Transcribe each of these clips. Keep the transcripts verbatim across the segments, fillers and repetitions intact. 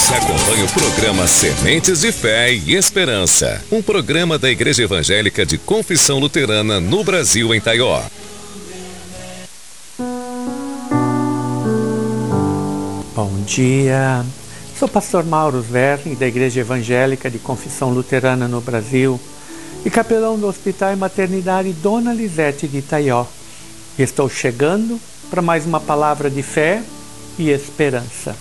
Você acompanha o programa Sementes de Fé e Esperança, um programa da Igreja Evangélica de Confissão Luterana no Brasil, em Taió. Bom dia, sou pastor Mauro Verri, da Igreja Evangélica de Confissão Luterana no Brasil e capelão do Hospital e Maternidade Dona Lisete de Taió. E estou chegando para mais uma palavra de fé e esperança.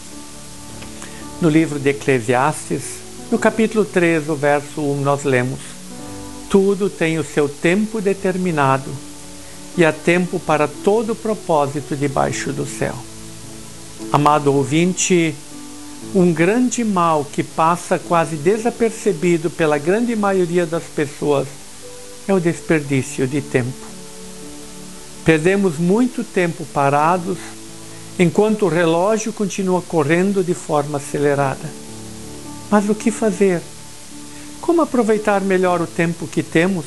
No livro de Eclesiastes, no capítulo três, o verso um, nós lemos: tudo tem o seu tempo determinado, e há tempo para todo propósito debaixo do céu. Amado ouvinte, um grande mal que passa quase desapercebido pela grande maioria das pessoas é o desperdício de tempo. Perdemos muito tempo parados, enquanto o relógio continua correndo de forma acelerada. Mas o que fazer? Como aproveitar melhor o tempo que temos?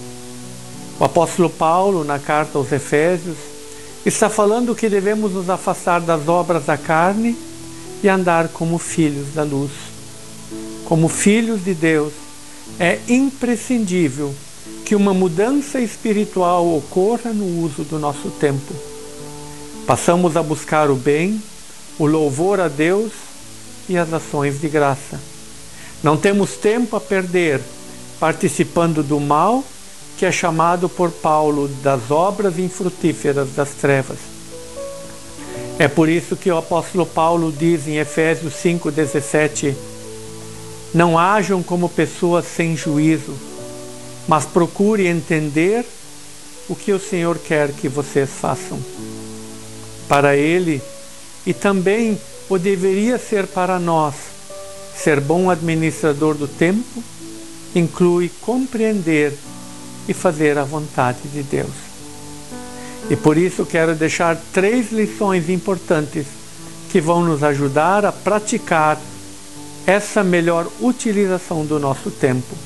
O apóstolo Paulo, na carta aos Efésios, está falando que devemos nos afastar das obras da carne e andar como filhos da luz. Como filhos de Deus, é imprescindível que uma mudança espiritual ocorra no uso do nosso tempo. Passamos a buscar o bem, o louvor a Deus e as ações de graça. Não temos tempo a perder participando do mal, que é chamado por Paulo das obras infrutíferas das trevas. É por isso que o apóstolo Paulo diz em Efésios cinco, dezessete: não hajam como pessoas sem juízo, mas procure entender o que o Senhor quer que vocês façam. Para Ele, e também o deveria ser para nós, ser bom administrador do tempo inclui compreender e fazer a vontade de Deus. E por isso quero deixar três lições importantes que vão nos ajudar a praticar essa melhor utilização do nosso tempo.